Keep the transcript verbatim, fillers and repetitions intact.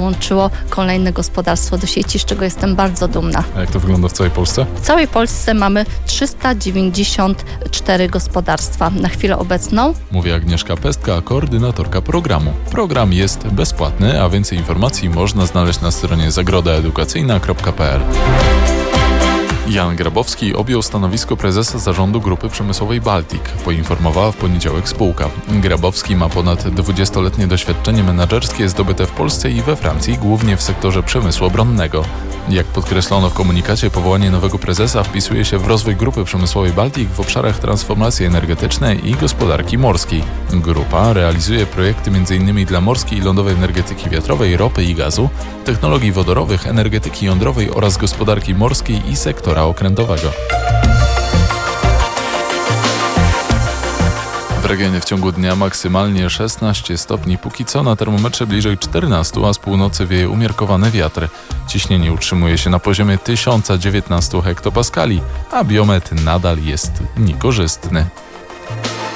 dołączyło kolejne gospodarstwo do sieci, z czego jestem bardzo dumna. A jak to wygląda w całej Polsce? W całej Polsce mamy trzysta dziewięćdziesiąt cztery gospodarstwa na chwilę obecną. Mówi Agnieszka Pestka, koordynatorka programu. Program jest bezpłatny, a więcej informacji można znaleźć na stronie zagroda edukacyjna kropka p l. Jan Grabowski objął stanowisko prezesa zarządu Grupy Przemysłowej Baltic, poinformowała w poniedziałek spółka. Grabowski ma ponad dwudziestoletnie doświadczenie menedżerskie zdobyte w Polsce i we Francji, głównie w sektorze przemysłu obronnego. Jak podkreślono w komunikacie, powołanie nowego prezesa wpisuje się w rozwój Grupy Przemysłowej Baltic w obszarach transformacji energetycznej i gospodarki morskiej. Grupa realizuje projekty m.in. dla morskiej i lądowej energetyki wiatrowej, ropy i gazu, technologii wodorowych, energetyki jądrowej oraz gospodarki morskiej i sektora okrętowego. W regionie w ciągu dnia maksymalnie szesnaście stopni, póki co na termometrze bliżej czternastu, a z północy wieje umiarkowany wiatr. Ciśnienie utrzymuje się na poziomie tysiąc dziewiętnaście hektopaskali, a biometr nadal jest niekorzystny.